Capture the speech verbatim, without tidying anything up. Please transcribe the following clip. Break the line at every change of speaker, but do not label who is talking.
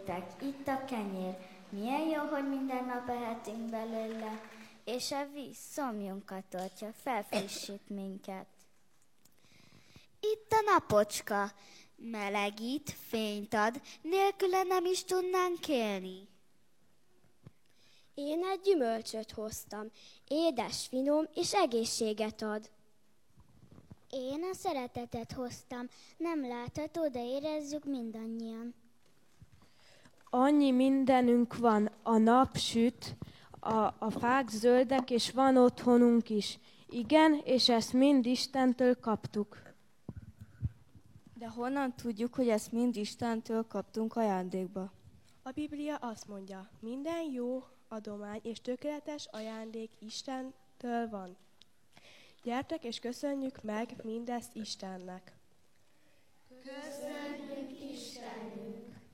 Nézzétek, itt a kenyér. Milyen jó, hogy minden nap ehetünk belőle. És a víz szomjunkat tartja, felfrissít minket.
Itt a napocska. Melegít, fényt ad, nélküle nem is tudnánk élni.
Én egy gyümölcsöt hoztam. Édes, finom és egészséget ad.
Én a szeretetet hoztam. Nem látható, de érezzük mindannyian.
Annyi mindenünk van, a nap süt, a, a fák zöldek, és van otthonunk is. Igen, és ezt mind Istentől kaptuk.
De honnan tudjuk, hogy ezt mind Istentől kaptunk ajándékba?
A Biblia azt mondja, minden jó adomány és tökéletes ajándék Istentől van. Gyertek és köszönjük meg mindezt Istennek.
Köszönjük!